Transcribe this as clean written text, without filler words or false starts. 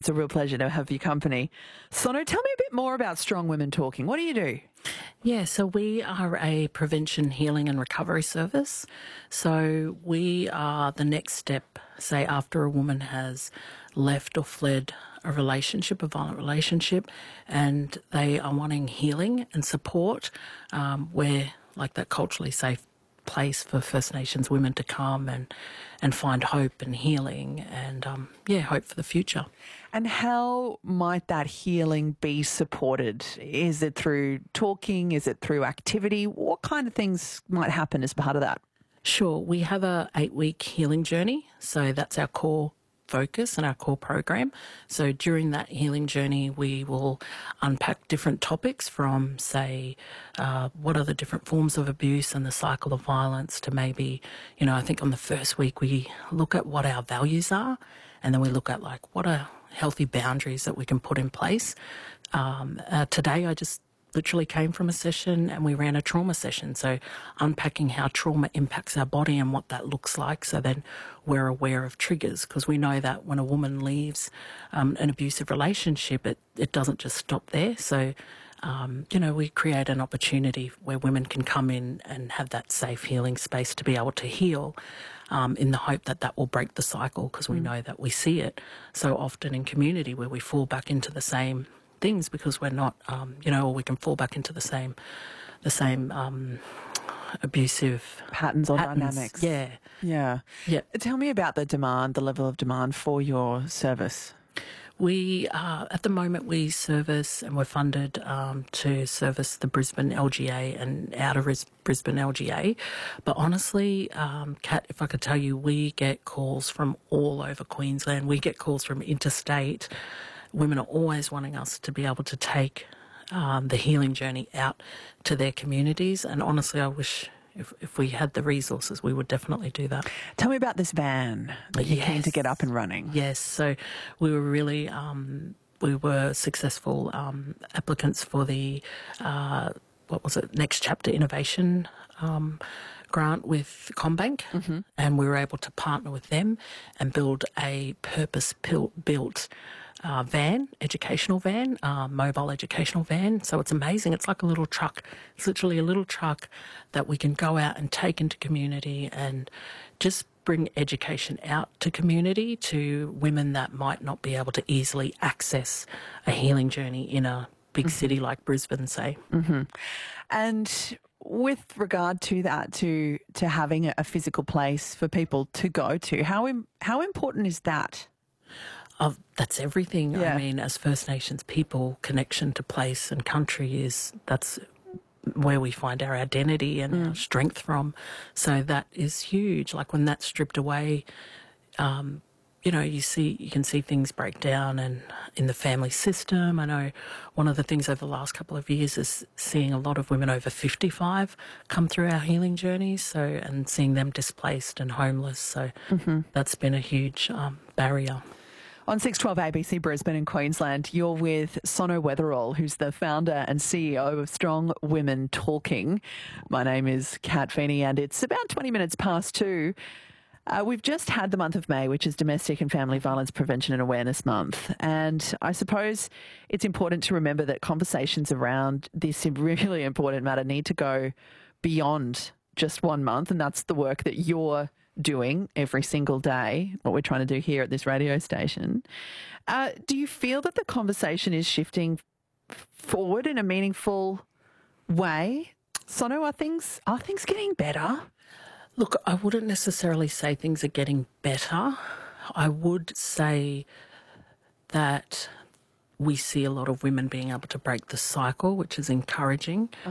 It's a real pleasure to have your company. Sono, tell me a bit more about Strong Women Talking. What do you do? Yeah, so we are a prevention, healing and recovery service. So we are the next step, say, after a woman has left or fled a relationship, a violent relationship, and they are wanting healing and support. We're like that culturally safe place for First Nations women to come and find hope and healing and, hope for the future. And how might that healing be supported? Is it through talking? Is it through activity? What kind of things might happen as part of that? Sure. We have a 8-week healing journey. So that's our core focus and our core program. So during that healing journey, we will unpack different topics from, say, what are the different forms of abuse and the cycle of violence to maybe, I think on the first week we look at what our values are, and then we look at like what are healthy boundaries that we can put in place. Today I just literally came from a session and we ran a trauma session. So unpacking how trauma impacts our body and what that looks like. So then we're aware of triggers, because we know that when a woman leaves an abusive relationship, it doesn't just stop there. So, we create an opportunity where women can come in and have that safe healing space to be able to heal, in the hope that that will break the cycle, because we know that we see it so often in community where we fall back into the same things because we're not, or we can fall back into the same abusive patterns or dynamics. Yeah. Tell me about the level of demand for your service. We at the moment we service and we're funded to service the Brisbane LGA and outer Brisbane LGA. But honestly, Kat, if I could tell you, we get calls from all over Queensland. We get calls from interstate. Women are always wanting us to be able to take the healing journey out to their communities. And honestly, I wish if we had the resources, we would definitely do that. Tell me about this van that you're keen to get up and running. Yes. So we were really, we were successful applicants for the, Next Chapter Innovation grant with CommBank, and we were able to partner with them and build a purpose-built educational van, mobile educational van. So it's amazing. It's like a little truck. It's literally a little truck that we can go out and take into community and just bring education out to community, to women that might not be able to easily access a healing journey in a big city like Brisbane, say. And with regard to that, to having a physical place for people to go to, how important is that? That's everything. Yeah. I mean, as First Nations people, connection to place and country that's where we find our identity and our strength from. So that is huge. Like when that's stripped away, you can see things break down and in the family system. I know one of the things over the last couple of years is seeing a lot of women over 55 come through our healing journeys, and seeing them displaced and homeless. So that's been a huge barrier. On 612 ABC Brisbane in Queensland, you're with Sono Weatherall, who's the founder and CEO of Strong Women Talking. My name is Kat Feeney, and it's about 20 minutes past 2. We've just had the month of May, which is Domestic and Family Violence Prevention and Awareness Month. And I suppose it's important to remember that conversations around this really important matter need to go beyond just 1 month. And that's the work that you're doing every single day, what we're trying to do here at this radio station. Do you feel that the conversation is shifting forward in a meaningful way? Sono, are things getting better? Look, I wouldn't necessarily say things are getting better. I would say that we see a lot of women being able to break the cycle, which is encouraging.